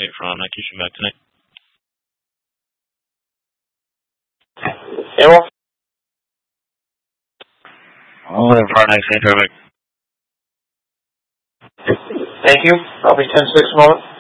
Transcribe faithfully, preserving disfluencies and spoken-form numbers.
eight for on nine, Keisha back tonight. Yeah, well. eleven for on nine, Saint Perfect. Thank you. I'll be ten six moment.